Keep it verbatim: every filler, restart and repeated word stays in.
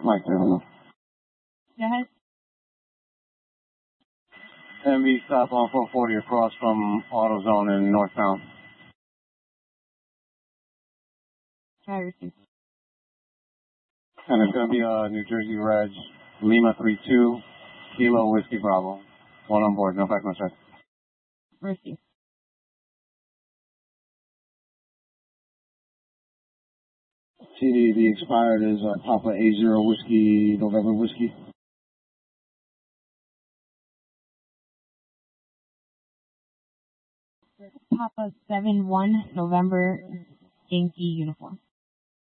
Mike, Go ahead. M V stop on four forty across from AutoZone in northbound. Try receive. And it's going to be a New Jersey Reg, Lima three two, Kilo Whiskey Bravo. One on board, no back, no stress. Receive. C D B expired is uh, Papa A zero Whiskey, November Whiskey. Papa seven one November Yankee uniform.